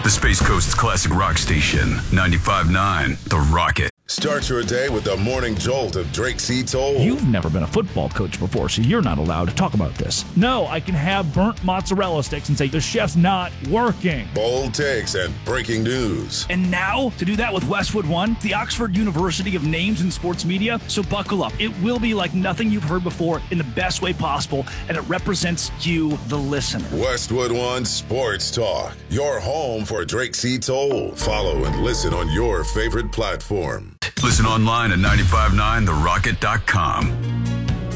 The Space Coast's classic rock station, 95.9 The Rocket. Start your day with the morning jolt of Drake C. Toll. You've never been a football coach before, so you're not allowed to talk about this. No, I can have burnt mozzarella sticks and say the chef's not working. Bold takes and breaking news. And now, to do that with Westwood One, the Oxford University of names in sports media, so buckle up. It will be like nothing you've heard before in the best way possible, and it represents you, the listener. Westwood One Sports Talk, your home for Drake C. Toll. Follow and listen on your favorite platform. Listen online at 959therocket.com.